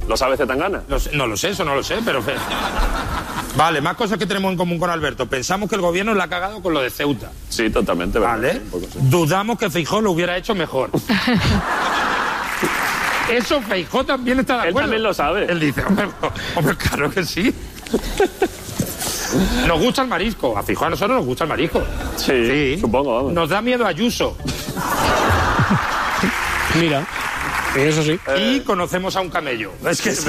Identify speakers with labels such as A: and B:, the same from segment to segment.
A: ¿Lo sabe Zetangana?
B: No lo sé, eso no lo sé, pero... Vale, más cosas que tenemos en común con Alberto. Pensamos que el gobierno la ha cagado con lo de Ceuta.
A: Sí, totalmente.
B: Vale. Dudamos que Feijóo lo hubiera hecho mejor. Eso Feijóo también está de acuerdo.
A: Él también lo sabe.
B: Él dice, hombre, claro que sí. Nos gusta el marisco. A Feijóo a nosotros nos gusta el marisco.
A: Sí, supongo, vamos.
B: Nos da miedo Ayuso.
C: Mira, eso sí.
B: Y conocemos a un camello. Es que...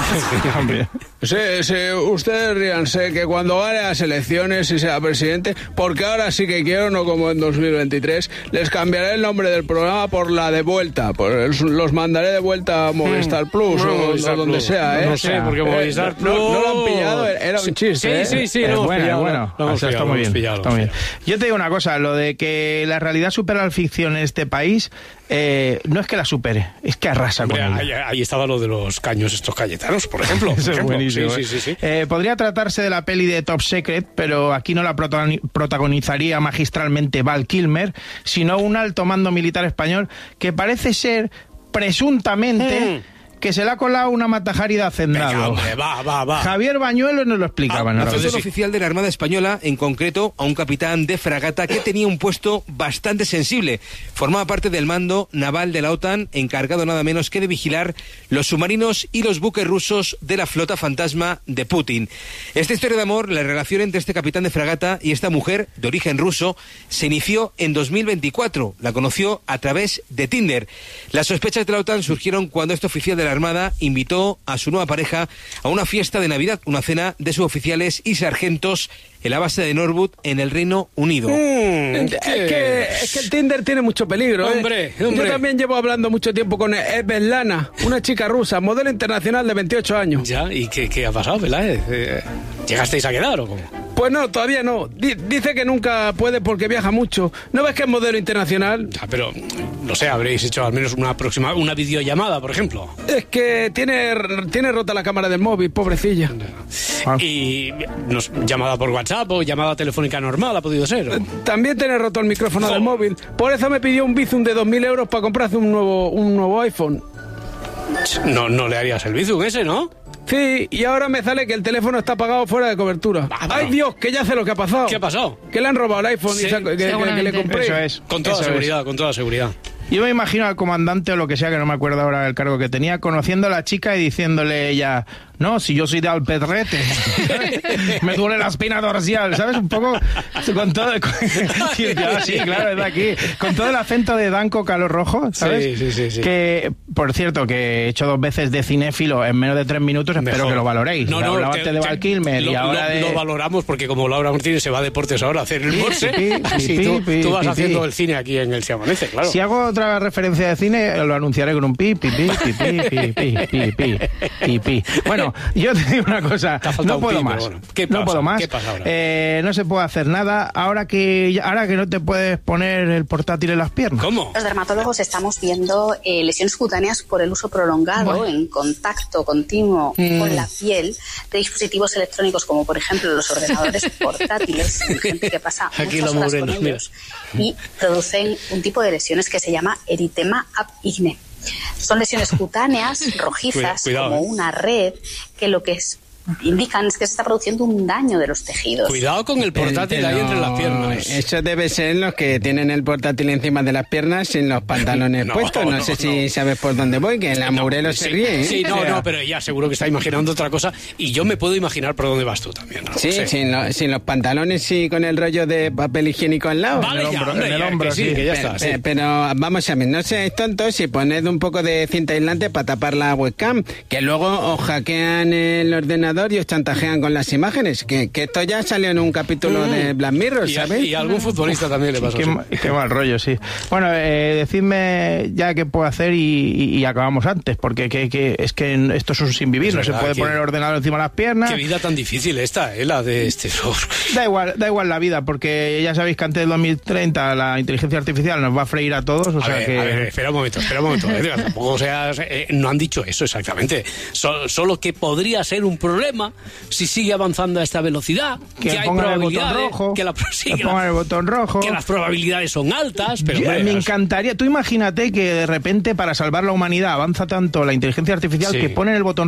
D: Ustedes ríanse que cuando gane las elecciones y sea presidente, porque ahora sí que quiero, no como en 2023, les cambiaré el nombre del programa por La de Vuelta. Los mandaré de vuelta a Movistar Plus o donde sea, ¿eh?
C: No sé, porque Movistar Plus...
D: No lo han pillado, era un chiste,
C: Sí,
D: ¿eh?
C: lo hemos pillado.
E: Bueno, está muy bien. Está muy bien. Yo te digo una cosa, lo de que la realidad supera la ficción en este país, no es que la supere, es que arrasa con ella.
C: Ahí estaba lo de los caños estos cayetanos, por ejemplo.
E: Eso es buenísimo.
C: Sí.
E: Podría tratarse de la peli de Top Secret, pero aquí no la protagonizaría magistralmente Val Kilmer, sino un alto mando militar español que parece ser, presuntamente... que se le ha colado una Matajari de hacendado.
C: Venga, hombre, va.
E: Javier Bañuelos nos lo explicaba.
F: Hace un oficial de la Armada Española, en concreto a un capitán de fragata que tenía un puesto bastante sensible. Formaba parte del mando naval de la OTAN, encargado nada menos que de vigilar los submarinos y los buques rusos de la flota fantasma de Putin. Esta historia de amor, la relación entre este capitán de fragata y esta mujer de origen ruso, se inició en 2024. La conoció a través de Tinder. Las sospechas de la OTAN surgieron cuando este oficial de la Armada invitó a su nueva pareja a una fiesta de Navidad, una cena de suboficiales y sargentos en la base de Norwood, en el Reino Unido.
D: Es que el Tinder tiene mucho peligro, ¿eh?
C: Hombre.
D: Yo también llevo hablando mucho tiempo con Svetlana, una chica rusa, modelo internacional de 28 años.
C: Ya, ¿y qué ha pasado, Peláez? ¿Llegasteis a quedar o cómo?
D: Pues no, todavía no. Dice que nunca puede porque viaja mucho. ¿No ves que es modelo internacional?
C: Ya, pero, no sé, habréis hecho al menos una videollamada, por ejemplo.
D: Es que tiene rota la cámara del móvil, pobrecilla.
C: ¿Y llamada por WhatsApp o llamada telefónica normal ha podido ser?
D: También tiene roto el micrófono del móvil. Por eso me pidió un Bizum de 2.000 euros para comprarse un nuevo iPhone.
C: No le harías el Bizum ese, ¿no?
D: Sí, y ahora me sale que el teléfono está apagado fuera de cobertura. ¡Ay, Dios, que ya sé lo que ha pasado!
C: ¿Qué ha pasado?
D: Que le han robado el iPhone que le compré.
E: Eso es.
C: Con toda seguridad.
E: Yo me imagino al comandante o lo que sea, que no me acuerdo ahora del cargo que tenía, conociendo a la chica y diciéndole ella, no, si yo soy de Alpedrete, me duele la espina dorsal, ¿sabes? Un poco con todo... sí, claro, es de aquí. Con todo el acento de Danco Calor Rojo, ¿sabes?
C: Sí.
E: Que, por cierto, que he hecho 2 veces de cinéfilo en menos de 3 minutos, espero que lo valoréis. Hablaste de Val Kilmer y ahora
C: lo valoramos porque como Laura Martínez se va a deportes ahora a hacer el morse, tú vas haciendo el cine aquí en el Se Amanece, claro.
E: Si hago otra referencia de cine, lo anunciaré con un pi. Bueno, yo te digo una cosa, no puedo más.
C: Bueno, ¿qué pasa ahora?
E: No se puede hacer nada ahora que no te puedes poner el portátil en las piernas.
C: ¿Cómo?
G: Los dermatólogos estamos viendo lesiones cutáneas por el uso prolongado en contacto continuo con la piel de dispositivos electrónicos como por ejemplo los ordenadores portátiles, gente que pasa muchas horas con ellos y producen un tipo de lesiones que se llama eritema ab igne. Son lesiones cutáneas, rojizas, como una red, que lo que indican es que se está produciendo un daño de los tejidos.
C: Cuidado con el portátil ahí entre las piernas.
D: Eso debe ser los que tienen el portátil encima de las piernas sin los pantalones puestos. No sé si sabes por dónde voy, que la Murelo se ríe.
C: Sí, pero ella seguro que está imaginando otra cosa y yo me puedo imaginar por dónde vas tú también. ¿No?
D: Sí, sin los pantalones y con el rollo de papel higiénico al lado.
C: Vale, en el hombro, sí, que ya está. Sí.
D: Pero vamos a ver, no seáis tontos y poned un poco de cinta aislante para tapar la webcam, que luego os hackean el ordenador y os chantajean con las imágenes, que esto ya salió en un capítulo de Black Mirror, ¿sabes?
C: Y a algún futbolista también le pasó.
E: Qué mal rollo, sí. Bueno, decidme ya qué puedo hacer y acabamos antes, porque es que esto es un sin vivir, no se puede poner el ordenador encima de las piernas.
C: Qué vida tan difícil esta, la de este...
E: Da igual la vida, porque ya sabéis que antes del 2030 la inteligencia artificial nos va a freír a todos, a ver,
C: espera un momento, tampoco seas... no han dicho eso exactamente, solo que podría ser un problema si sigue avanzando a esta velocidad, que hay probabilidades,
E: pongan el botón rojo,
C: que las probabilidades son altas, pero
E: me encantaría, tú imagínate que de repente para salvar la humanidad avanza tanto la inteligencia artificial que ponen el botón